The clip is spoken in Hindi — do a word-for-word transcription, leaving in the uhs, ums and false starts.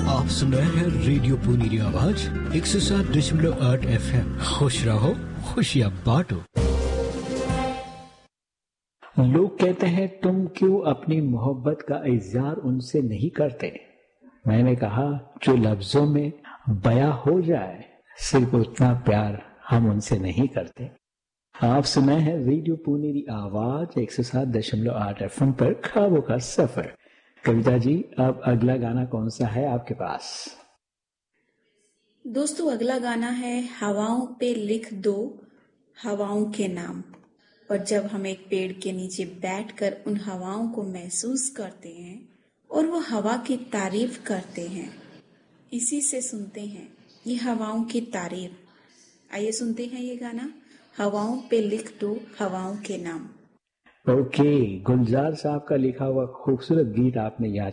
आप सुन रहे हैं रेडियो पुनीरी आवाज एक सौ सात दशमलव आठ एफ एम। खुश रहो, खुशियाँ बांटो। लोग कहते हैं तुम क्यों अपनी मोहब्बत का इजहार उनसे नहीं करते। मैंने कहा जो लफ्जों में बयां हो जाए सिर्फ उतना प्यार हम उनसे नहीं करते। आप सुना है रेडियो पुनीरी आवाज एक सौ सात दशमलव आठ एफ एम पर ख्वाबों का सफर। कविता जी, अब अगला गाना कौन सा है आपके पास? दोस्तों, अगला गाना है हवाओं पे लिख दो हवाओं के नाम। और जब हम एक पेड़ के नीचे बैठकर उन हवाओं को महसूस करते हैं और वो हवा की तारीफ करते हैं, इसी से सुनते हैं ये हवाओं की तारीफ। आइए सुनते हैं ये गाना, हवाओं पे लिख दो हवाओं के नाम। ओके, गुलजार साहब का लिखा हुआ खूबसूरत गीत आपने याद